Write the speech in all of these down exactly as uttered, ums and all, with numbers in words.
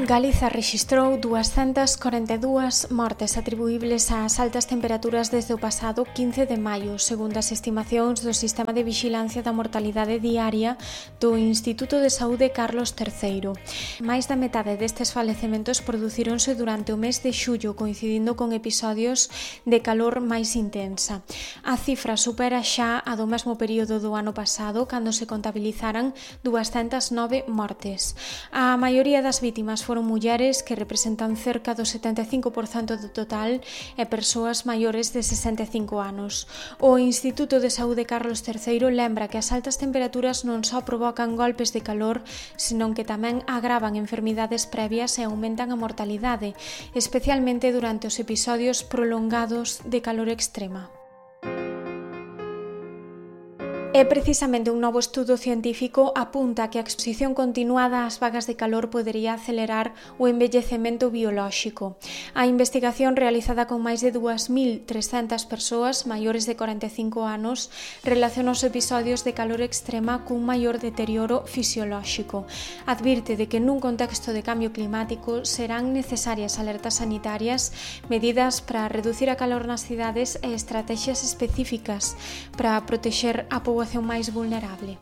Galiza rexistrou duascentas corenta e dúas mortes atribuíbles ás altas temperaturas desde o pasado quince de maio, segundo as estimacións do Sistema de Vixilancia da Mortalidade Diaria do Instituto de Saúde Carlos terceiro. Mais da metade destes falecementos producíronse durante o mes de xullo, coincidindo con episodios de calor máis intensa. A cifra supera xa a do mesmo período do ano pasado, cando se contabilizaran duascentas nove mortes. A maioría das vítimas foron mulleres, que representan cerca do setenta e cinco por cento do total, e persoas maiores de sesenta e cinco anos. O Instituto de Saúde Carlos terceiro lembra que as altas temperaturas non só provocan golpes de calor, senón que tamén agravan enfermidades previas e aumentan a mortalidade, especialmente durante os episodios prolongados de calor extrema. E precisamente un novo estudo científico apunta que a exposición continuada ás vagas de calor podería acelerar o envellecemento biolóxico. A investigación, realizada con máis de dúas mil trescentas persoas maiores de corenta e cinco anos, relaciona os episodios de calor extrema cun maior deterioro fisiolóxico. Advirte de que nun contexto de cambio climático serán necesarias alertas sanitarias, medidas para reducir a calor nas cidades e estrategias específicas para protexer a poboación máis vulnerable.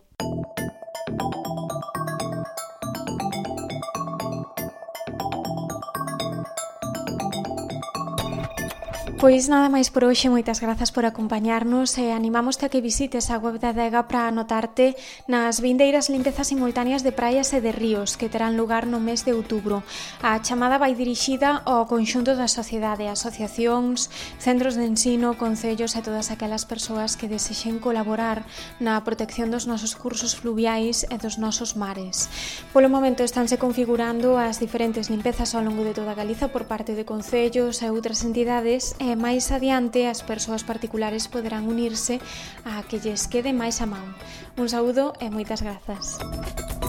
Pois nada máis por hoxe, moitas grazas por acompañarnos e animamoste a que visites a web da Adega para anotarte nas vindeiras limpezas simultáneas de praias e de ríos que terán lugar no mes de outubro. A chamada vai dirixida ao conxunto da sociedade, asociacións, centros de ensino, concellos e todas aquelas persoas que desexen colaborar na protección dos nosos cursos fluviais e dos nosos mares. Polo momento estánse configurando as diferentes limpezas ao longo de toda Galiza por parte de concellos e outras entidades, e máis adiante as persoas particulares poderán unirse a que lles quede máis a man. Un saúdo e moitas grazas.